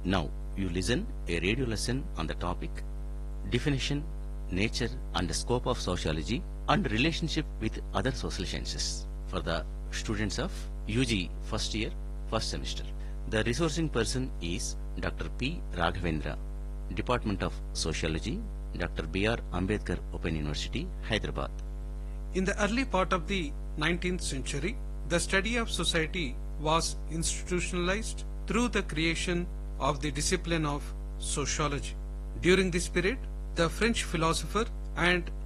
Now you listen a radio lesson on the topic definition, nature and the scope of sociology and relationship with other social sciences for the students of UG first year, first semester. The resourcing person is Dr. P. Raghavendra, Department of Sociology, Dr. B.R. Ambedkar Open University, Hyderabad. In the early part of the 19th century, the study of society was institutionalized through the creation of the discipline of sociology. During this period, the French philosopher and